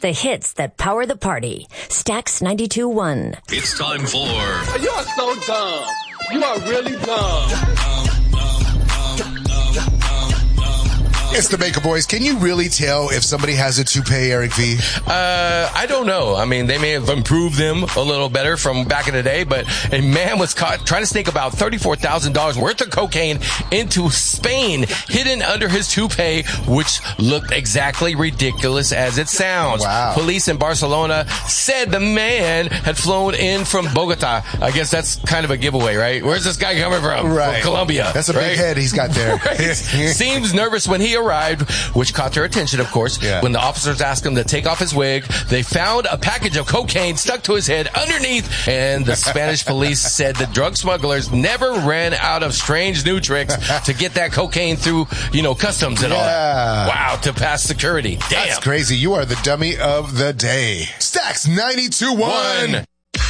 the hits that power the party. Stax 92.1. It's time for... You are so dumb. You are really dumb. It's the Baker Boys. Can you really tell if somebody has a toupee, Eric V? I don't know. I mean, they may have improved them a little better from back in the day, but a man was caught trying to sneak about $34,000 worth of cocaine into Spain, hidden under his toupee, which looked exactly ridiculous as it sounds. Wow. Police in Barcelona said the man had flown in from Bogota. I guess that's kind of a giveaway, right? Where's this guy coming from? Right. From Colombia. That's a big head he's got there. Right. Seems nervous when he arrived, which caught their attention, of course. Yeah. When the officers asked him to take off his wig, they found a package of cocaine stuck to his head underneath, and the Spanish police said the drug smugglers never ran out of strange new tricks to get that cocaine through, customs and all that. Wow, to pass security. Damn. That's crazy. You are the dummy of the day. Stax 92.1.